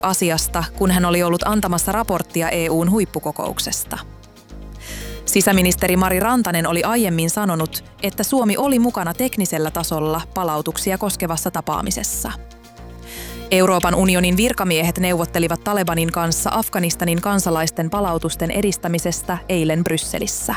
asiasta, kun hän oli ollut antamassa raporttia EU:n huippukokouksesta. Sisäministeri Mari Rantanen oli aiemmin sanonut, että Suomi oli mukana teknisellä tasolla palautuksia koskevassa tapaamisessa. Euroopan unionin virkamiehet neuvottelivat Talebanin kanssa Afganistanin kansalaisten palautusten edistämisestä eilen Brysselissä.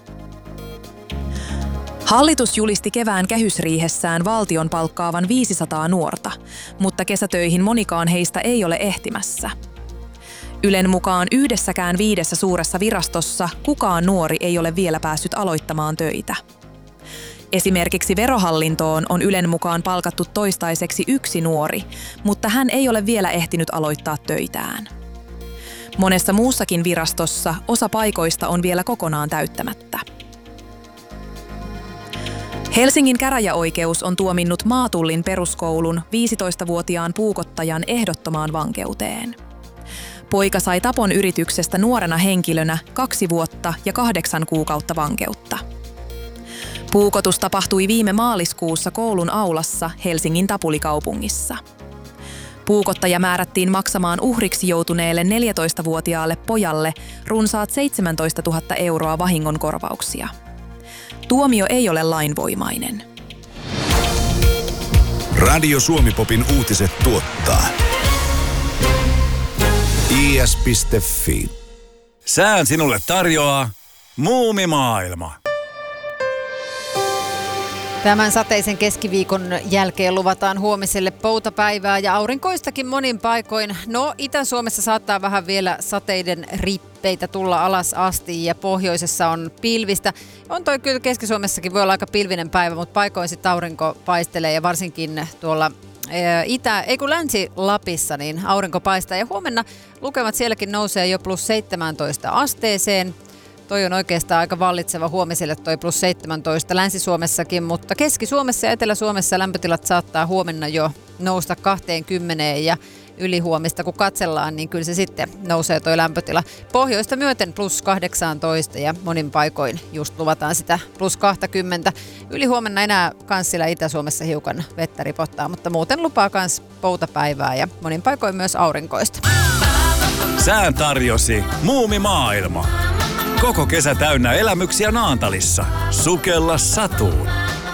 Hallitus julisti kevään kehysriihessään valtion palkkaavan 500 nuorta, mutta kesätöihin monikaan heistä ei ole ehtimässä. Ylen mukaan yhdessäkään 5 suuressa virastossa kukaan nuori ei ole vielä päässyt aloittamaan töitä. Esimerkiksi Verohallintoon on Ylen mukaan palkattu toistaiseksi 1 nuori, mutta hän ei ole vielä ehtinyt aloittaa töitään. Monessa muussakin virastossa osa paikoista on vielä kokonaan täyttämättä. Helsingin käräjäoikeus on tuominnut Maatullin peruskoulun 15-vuotiaan puukottajan ehdottomaan vankeuteen. Poika sai tapon yrityksestä nuorena henkilönä 2 vuotta ja 8 kuukautta vankeutta. Puukotus tapahtui viime maaliskuussa koulun aulassa Helsingin Tapulikaupungissa. Puukottaja määrättiin maksamaan uhriksi joutuneelle 14-vuotiaalle pojalle runsaat 17 000 euroa vahingonkorvauksia. Tuomio ei ole lainvoimainen. Radio Suomi-popin uutiset tuottaa is.fi. Sään sinulle tarjoaa Muumimaailma. Tämän sateisen keskiviikon jälkeen luvataan huomiselle poutapäivää ja aurinkoistakin monin paikoin. No, Itä-Suomessa saattaa vähän vielä sateiden rippeitä tulla alas asti ja pohjoisessa on pilvistä. On toi kyllä Keski-Suomessakin voi olla aika pilvinen päivä, mutta paikoin sitten aurinko paistelee ja varsinkin tuolla Länsi-Lapissa niin aurinko paistaa. Ja huomenna lukemat sielläkin nousee jo +17 asteeseen. Toi on oikeastaan aika vallitseva huomiselle toi +17 Länsi-Suomessakin, mutta Keski-Suomessa ja Etelä-Suomessa lämpötilat saattaa huomenna jo nousta 20 ja ylihuomista kun katsellaan, niin kyllä se sitten nousee toi lämpötila. Pohjoista myöten +18 ja monin paikoin just luvataan sitä +20. Ylihuomenna enää kans siellä Itä-Suomessa hiukan vettä ripottaa, mutta muuten lupaa kans poutapäivää ja monin paikoin myös aurinkoista. Sään tarjosi Muumimaailma. Koko kesä täynnä elämyksiä Naantalissa. Sukella satuun.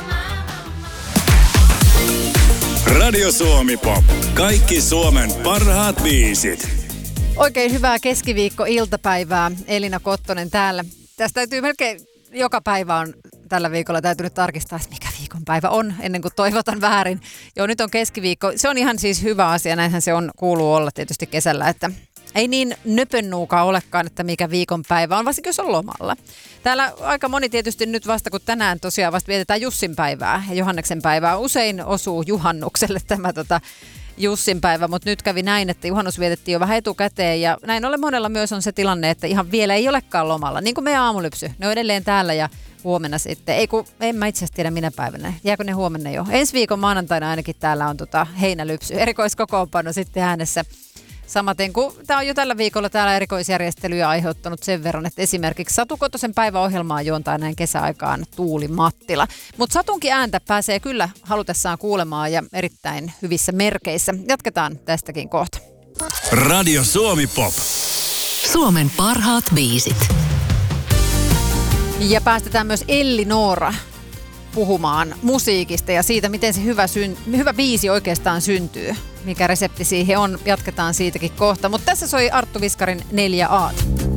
Radio Suomi Pop. Kaikki Suomen parhaat biisit. Oikein hyvää keskiviikko-iltapäivää. Elina Kottonen täällä. Tästä täytyy melkein joka päivä on tällä viikolla täytynyt tarkistaa, mikä viikonpäivä on, ennen kuin toivotan väärin. Joo, nyt on keskiviikko. Se on ihan siis hyvä asia. Näinhän se kuuluu olla tietysti kesällä, että ei niin nöpönnuukaa olekaan, että mikä viikonpäivä on, varsinkin jos on lomalla. Täällä aika moni tietysti nyt vasta, kun tänään tosiaan vasta vietetään Jussin päivää ja Johanneksen päivää. Usein osuu juhannukselle tämä Jussin päivä, mutta nyt kävi näin, että juhannus vietettiin jo vähän etukäteen. Ja näin ollen monella myös on se tilanne, että ihan vielä ei olekaan lomalla. Niin kuin meidän aamulypsy. Ne on edelleen täällä ja huomenna sitten. En mä itse asiassa tiedä minä päivänä. Jääkö ne huomenna jo? Ensi viikon maanantaina ainakin täällä on heinälypsy. Erikoiskokoonpano sitten äänessä. Samaten kuin tämä on jo tällä viikolla täällä erikoisjärjestelyjä aiheuttanut sen verran, että esimerkiksi Satu Kotosen päiväohjelmaa juontaa näin kesäaikaan Tuuli Mattila. Mutta Satunkin ääntä pääsee kyllä halutessaan kuulemaan ja erittäin hyvissä merkeissä. Jatketaan tästäkin kohta. Radio Suomi Pop. Suomen parhaat biisit. Ja päästetään myös Elli Noora puhumaan musiikista ja siitä, miten se hyvä biisi oikeastaan syntyy. Mikä resepti siihen on, jatketaan siitäkin kohta. Mutta tässä soi Arttu Viskarin 4A.